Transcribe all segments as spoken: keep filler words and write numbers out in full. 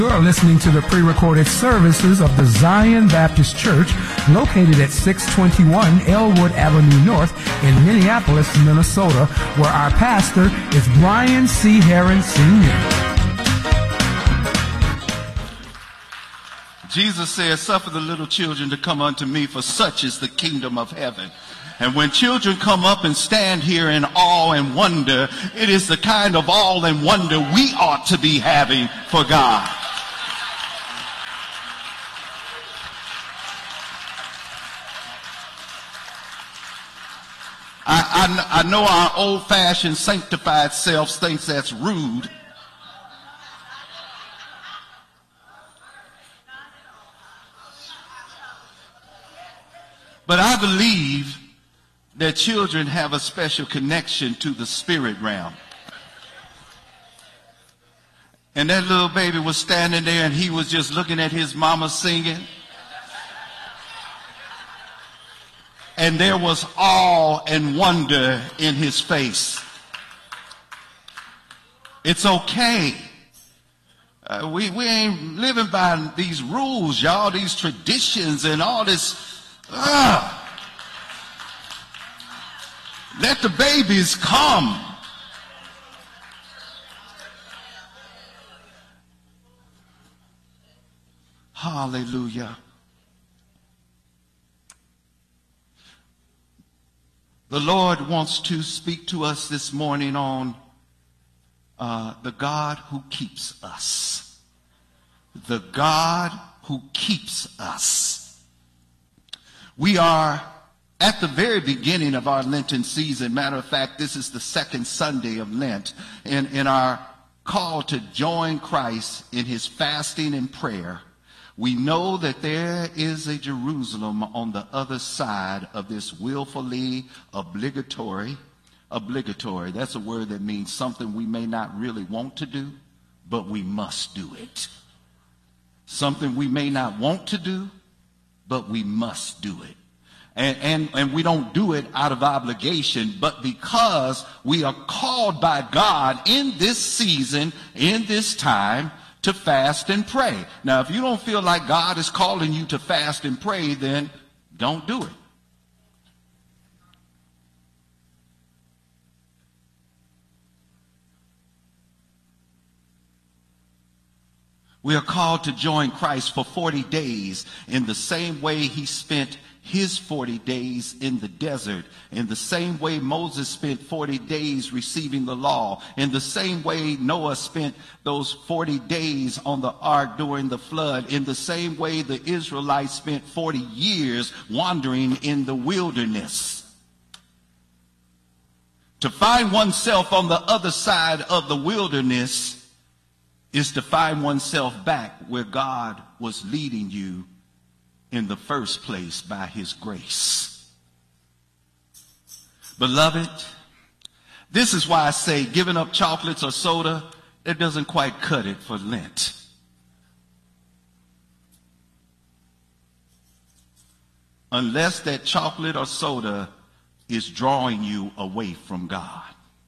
You are listening to the pre-recorded services of the Zion Baptist Church located at six twenty-one Elwood Avenue North in Minneapolis, Minnesota, where our pastor is Brian C. Heron, Senior Jesus says, "Suffer the little children to come unto me, for such is the kingdom of heaven." And when children come up and stand here in awe and wonder, it is the kind of awe and wonder we ought to be having for God. I, I, I know our old-fashioned sanctified selves thinks that's rude. But I believe that children have a special connection to the spirit realm. And that little baby was standing there and he was just looking at his mama singing. And there was awe and wonder in his face. It's okay. Uh, we, we ain't living by these rules, y'all, these traditions and all this. Uh, let the babies come. Hallelujah. The Lord wants to speak to us this morning on uh, the God who keeps us. The God who keeps us. We are at the very beginning of our Lenten season. Matter of fact, this is the second Sunday of Lent. In, in our call to join Christ in his fasting and prayer, we know that there is a Jerusalem on the other side of this willfully obligatory, obligatory. That's a word that means something we may not really want to do, but we must do it. Something we may not want to do, but we must do it. And, and, and we don't do it out of obligation, but because we are called by God in this season, in this time, to fast and pray. Now, if you don't feel like God is calling you to fast and pray, then don't do it. We are called to join Christ for forty days in the same way he spent his forty days in the desert, in the same way Moses spent forty days receiving the law, in the same way Noah spent those forty days on the ark during the flood, in the same way the Israelites spent forty years wandering in the wilderness. To find oneself on the other side of the wilderness is to find oneself back where God was leading you in the first place by his grace. Beloved, this is why I say giving up chocolates or soda, it doesn't quite cut it for Lent. Unless that chocolate or soda is drawing you away from God.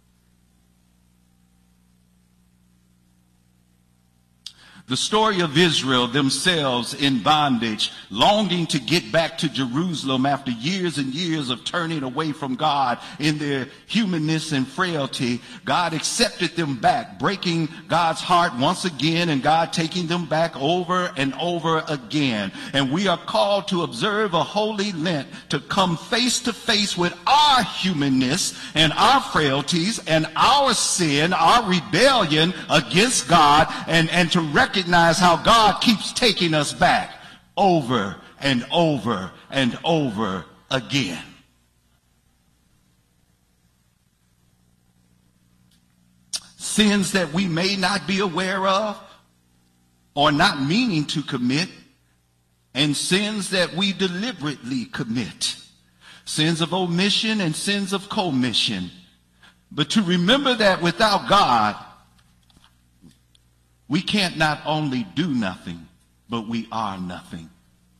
The story of Israel themselves in bondage, longing to get back to Jerusalem after years and years of turning away from God in their humanness and frailty. God accepted them back, breaking God's heart once again, and God taking them back over and over again. And we are called to observe a holy Lent, to come face to face with our humanness and our frailties and our sin, our rebellion against God, and, and to recognize Recognize how God keeps taking us back over and over and over again. Sins that we may not be aware of or not meaning to commit, and sins that we deliberately commit. Sins of omission and sins of commission. But to remember that without God, we can't not only do nothing, but we are nothing.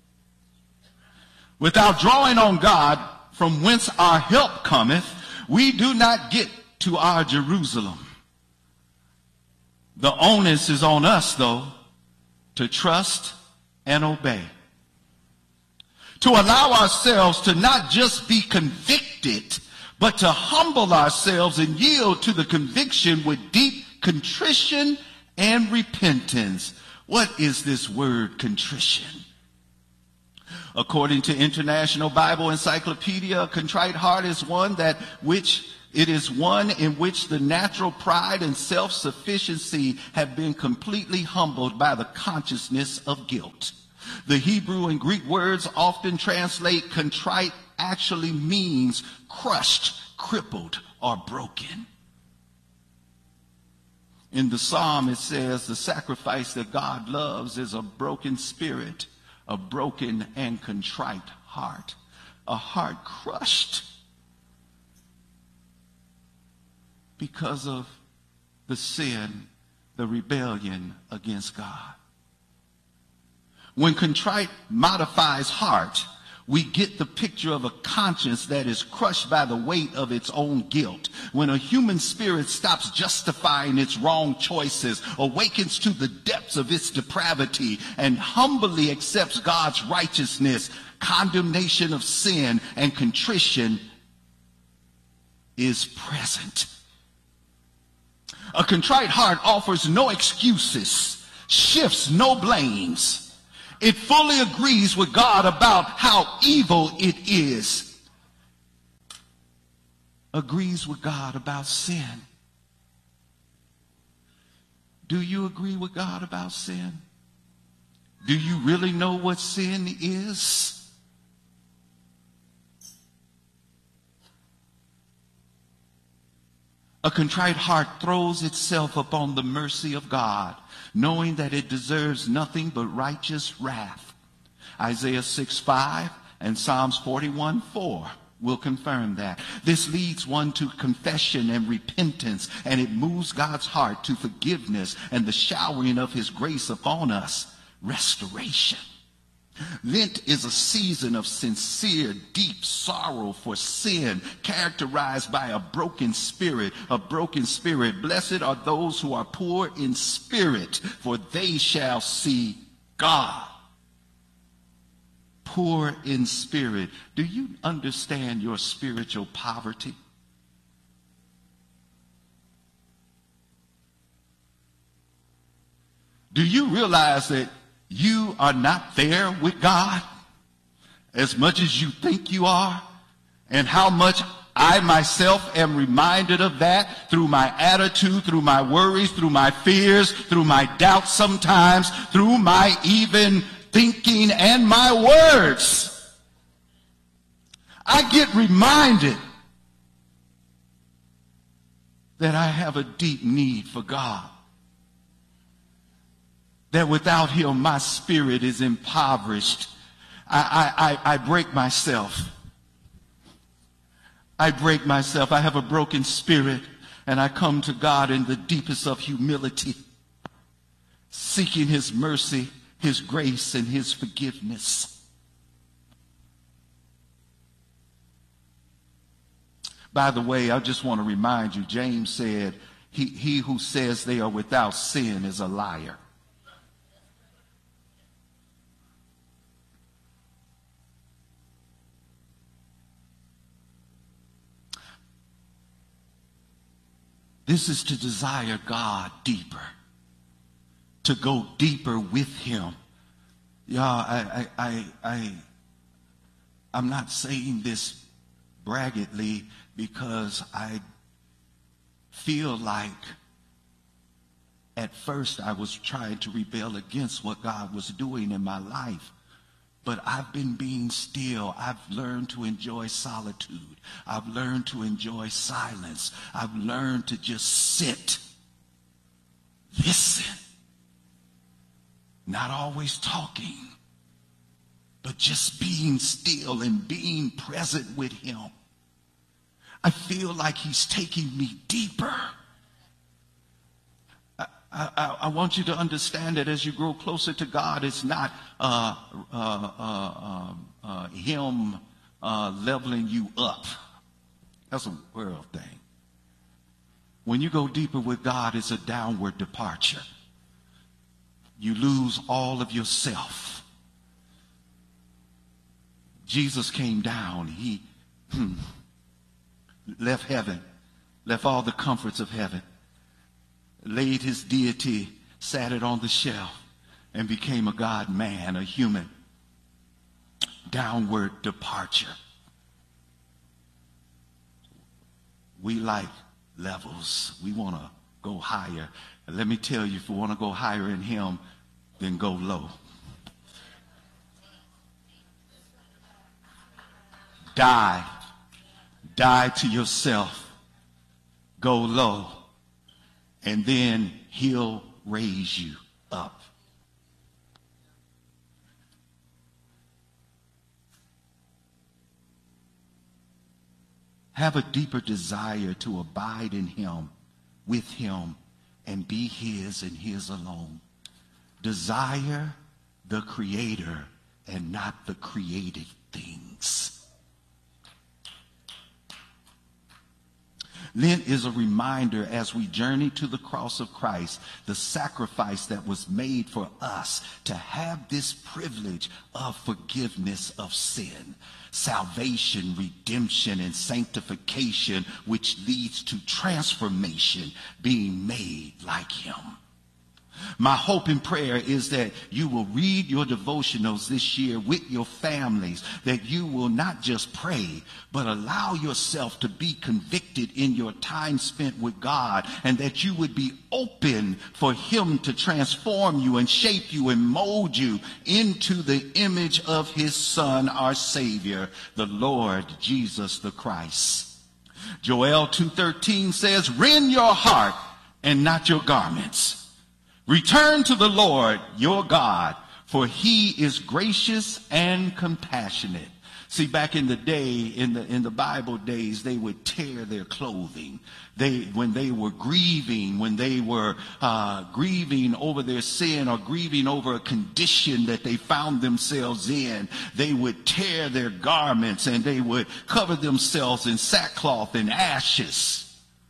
Without drawing on God, from whence our help cometh, we do not get to our Jerusalem. The onus is on us, though, to trust and obey. To allow ourselves to not just be convicted, but to humble ourselves and yield to the conviction with deep contrition and repentance. What is this word contrition? According to International Bible Encyclopedia, a contrite heart is one that which it is one in which the natural pride and self-sufficiency have been completely humbled by the consciousness of guilt. The Hebrew and Greek words often translate contrite actually means crushed, crippled, or broken. In the psalm, it says the sacrifice that God loves is a broken spirit, a broken and contrite heart, a heart crushed because of the sin, the rebellion against God. When contrite modifies heart, we get the picture of a conscience that is crushed by the weight of its own guilt. When a human spirit stops justifying its wrong choices, awakens to the depths of its depravity, and humbly accepts God's righteousness, condemnation of sin and contrition is present. A contrite heart offers no excuses, shifts no blames. It fully agrees with God about how evil it is. Agrees with God about sin. Do you agree with God about sin? Do you really know what sin is? A contrite heart throws itself upon the mercy of God, knowing that it deserves nothing but righteous wrath. Isaiah six five and Psalms forty-one four will confirm that. This leads one to confession and repentance, and it moves God's heart to forgiveness and the showering of his grace upon us, restoration. Lent is a season of sincere, deep sorrow for sin, characterized by a broken spirit, a broken spirit. Blessed are those who are poor in spirit, for they shall see God. Poor in spirit. Do you understand your spiritual poverty? Do you realize that you are not there with God as much as you think you are? And how much I myself am reminded of that through my attitude, through my worries, through my fears, through my doubts sometimes, through my even thinking and my words. I get reminded that I have a deep need for God. That without him, my spirit is impoverished. I, I, I, I break myself. I break myself. I have a broken spirit, and I come to God in the deepest of humility, seeking his mercy, his grace, and his forgiveness. By the way, I just want to remind you, James said, he, he who says they are without sin is a liar. This is to desire God deeper, to go deeper with him. Y'all, I, I, I, I, I'm not saying this braggadly because I feel like at first I was trying to rebel against what God was doing in my life. But I've been being still. I've learned to enjoy solitude. I've learned to enjoy silence. I've learned to just sit, listen, not always talking, but just being still and being present with him. I feel like he's taking me deeper. I, I, I want you to understand that as you grow closer to God, it's not uh, uh, uh, uh, him uh, leveling you up. That's a world thing. When you go deeper with God, it's a downward departure. you lose all of yourself. Jesus came down. He hmm, left heaven, left all the comforts of heaven, laid his deity, sat it on the shelf, and became a God-man, a human. Downward departure. We like levels. We want to go higher. And let me tell you, if we want to go higher in him, then go low. Die. Die to yourself. Go low. And then he'll raise you up. Have a deeper desire to abide in him, with him, and be his and his alone. Desire the creator and not the created things. Lent is a reminder as we journey to the cross of Christ, the sacrifice that was made for us to have this privilege of forgiveness of sin, salvation, redemption, and sanctification, which leads to transformation, being made like him. My hope and prayer is that you will read your devotionals this year with your families, that you will not just pray, but allow yourself to be convicted in your time spent with God, and that you would be open for him to transform you and shape you and mold you into the image of his Son, our Savior, the Lord Jesus the Christ. Joel two thirteen says, "Rend your heart and not your garments. Return to the Lord your God, for he is gracious and compassionate." See, back in the day, in the in the Bible days, they would tear their clothing. They, when they were grieving, when they were uh, grieving over their sin or grieving over a condition that they found themselves in, they would tear their garments and they would cover themselves in sackcloth and ashes.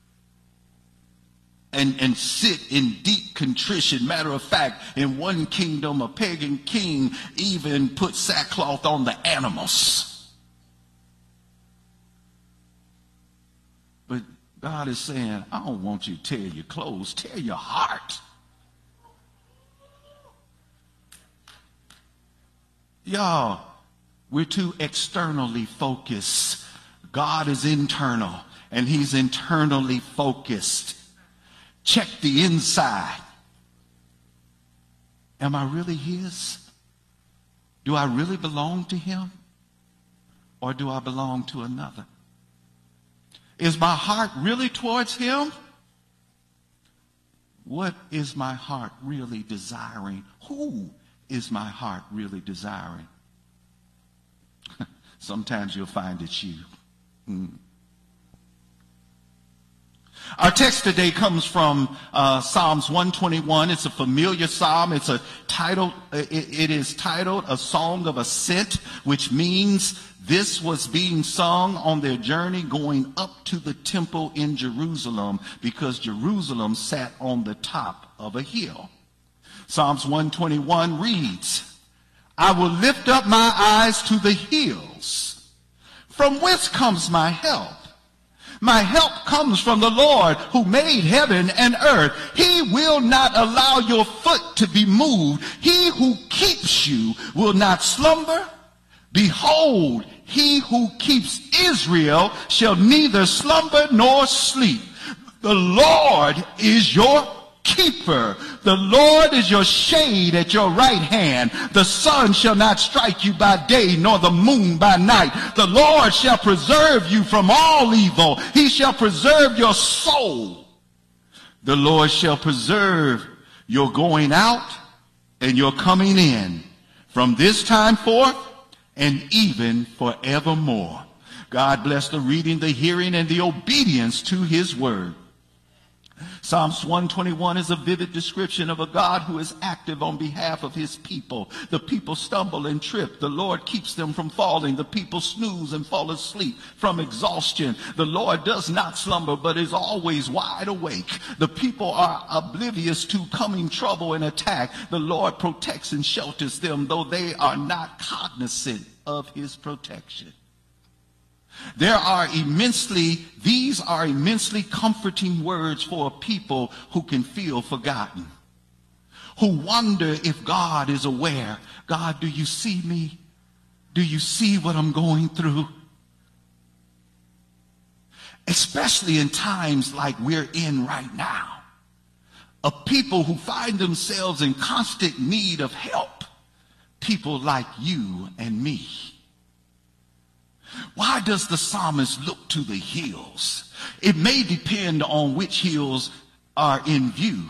And, and sit in deep contrition. Matter of fact, in one kingdom, a pagan king even put sackcloth on the animals. But God is saying, I don't want you to tear your clothes, tear your heart. Y'all, we're too externally focused. God is internal, and he's internally focused. Check the inside. Am I really his? Do I really belong to him? Or do I belong to another? Is my heart really towards him? What is my heart really desiring? Who is my heart really desiring? Sometimes you'll find it's you. Mm. Our text today comes from uh, Psalms one twenty-one. It's a familiar psalm. It's a title. It, it is titled "A Song of Ascent," which means this was being sung on their journey going up to the temple in Jerusalem, because Jerusalem sat on the top of a hill. Psalms one twenty-one reads, "I will lift up my eyes to the hills. From whence comes my help? My help comes from the Lord who made heaven and earth. He will not allow your foot to be moved. He who keeps you will not slumber. Behold, he who keeps Israel shall neither slumber nor sleep. The Lord is your keeper. The Lord is your shade at your right hand. The sun shall not strike you by day, nor the moon by night. The Lord shall preserve you from all evil. He shall preserve your soul. The Lord shall preserve your going out and your coming in from this time forth and even forevermore." God bless the reading, the hearing, and the obedience to his word. Psalms one twenty-one is a vivid description of a God who is active on behalf of his people. The people stumble and trip. The Lord keeps them from falling. The people snooze and fall asleep from exhaustion. The Lord does not slumber, but is always wide awake. The people are oblivious to coming trouble and attack. The Lord protects and shelters them, though they are not cognizant of his protection. There are immensely, these are immensely comforting words for a people who can feel forgotten, who wonder if God is aware. God, do you see me? Do you see what I'm going through? Especially in times like we're in right now, of people who find themselves in constant need of help, people like you and me. Why does the psalmist look to the hills? It may depend on which hills are in view.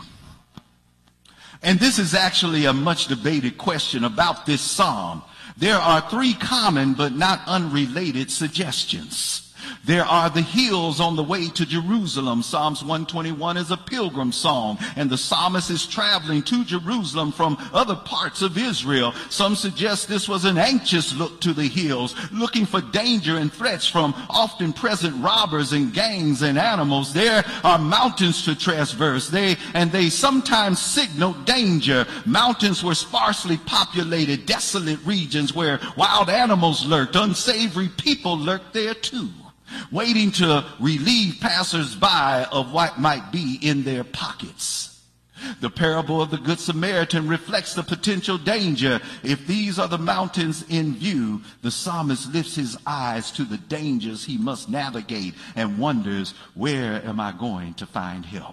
And this is actually a much debated question about this psalm. There are three common but not unrelated suggestions. There are the hills on the way to Jerusalem. Psalms one twenty-one is a pilgrim song, and the psalmist is traveling to Jerusalem from other parts of Israel. Some suggest this was an anxious look to the hills, looking for danger and threats from often present robbers and gangs and animals. There are mountains to traverse, they, and they sometimes signal danger. Mountains were sparsely populated, desolate regions where wild animals lurked. Unsavory people lurked there too, waiting to relieve passers-by of what might be in their pockets. The parable of the Good Samaritan reflects the potential danger. If these are the mountains in view, the psalmist lifts his eyes to the dangers he must navigate and wonders, where am I going to find help?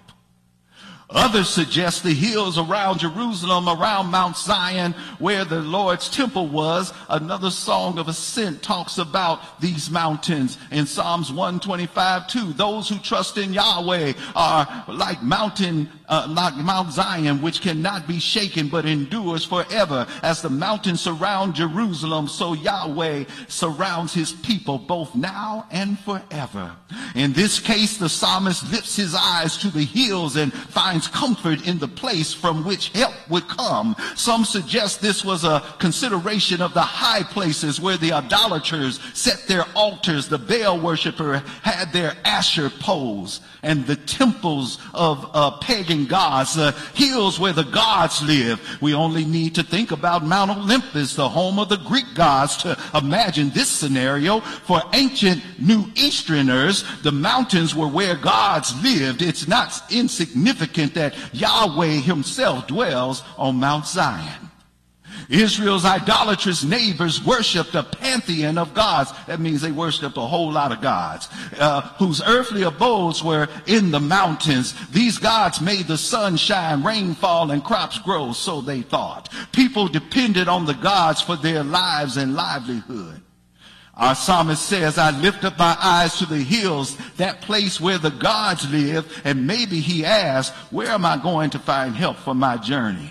Others suggest the hills around Jerusalem, around Mount Zion, where the Lord's temple was. Another song of ascent talks about these mountains in Psalms one twenty-five two. Those who trust in Yahweh are like mountain, uh, like Mount Zion, which cannot be shaken but endures forever. As the mountains surround Jerusalem, so Yahweh surrounds his people both now and forever. In this case, the psalmist lifts his eyes to the hills and finds comfort in the place from which help would come. Some suggest this was a consideration of the high places where the idolaters set their altars, the Baal worshiper had their Asher poles, and the temples of uh, pagan gods, the hills where the gods live. We only need to think about Mount Olympus, the home of the Greek gods, to imagine this scenario. For ancient New Easterners, the mountains were where gods lived. It's not insignificant that Yahweh himself dwells on Mount Zion. Israel's idolatrous neighbors worshipped a pantheon of gods. That means they worshipped a whole lot of gods, uh, whose earthly abodes were in the mountains. These gods made the sun shine, rain fall, and crops grow, so they thought. People depended on the gods for their lives and livelihood. Our psalmist says, I lift up my eyes to the hills, that place where the gods live. And maybe he asks, where am I going to find help for my journey?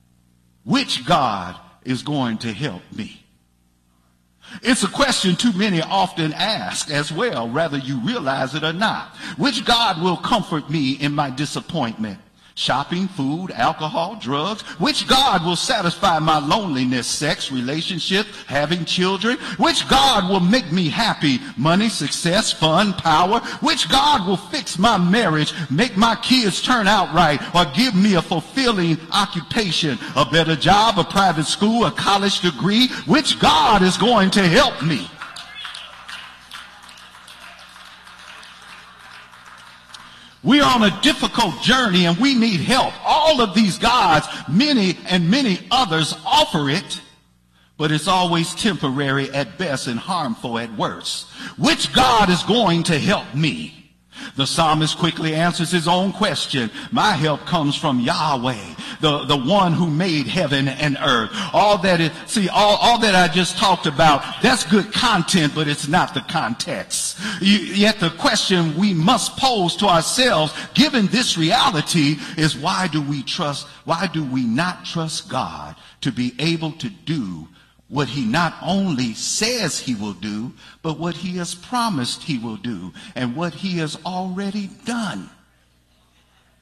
Which God is going to help me? It's a question too many often ask as well, whether you realize it or not. Which God will comfort me in my disappointment? Shopping, food, alcohol, drugs? Which God will satisfy my loneliness? Sex, relationship, having children? Which God will make me happy? Money, success, fun, power? Which God will fix my marriage, make my kids turn out right, or give me a fulfilling occupation, a better job, a private school, a college degree? Which God is going to help me? We are on a difficult journey and we need help. All of these gods, many and many others, offer it, but it's always temporary at best and harmful at worst. Which God is going to help me? The psalmist quickly answers his own question. My help comes from Yahweh, the, the one who made heaven and earth. All that is, see, all, all that I just talked about, that's good content, but it's not the context. You, yet the question we must pose to ourselves, given this reality, is why do we trust, why do we not trust God to be able to do what he not only says he will do, but what he has promised he will do and what he has already done?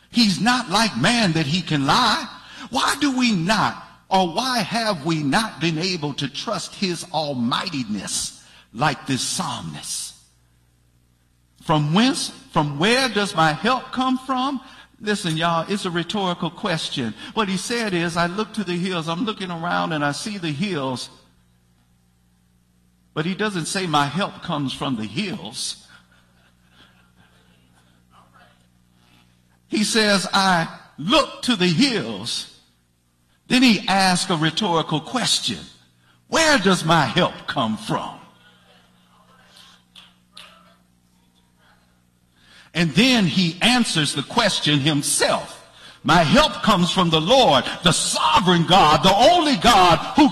He's not like man that he can lie. Why do we not, or why have we not been able to trust his almightiness like this psalmist? From whence, from where does my help come from? Listen, y'all, it's a rhetorical question. What he said is, I look to the hills. I'm looking around and I see the hills. But he doesn't say my help comes from the hills. He says, I look to the hills. Then he asks a rhetorical question. Where does my help come from? And then he answers the question himself. My help comes from the Lord, the sovereign God, the only God who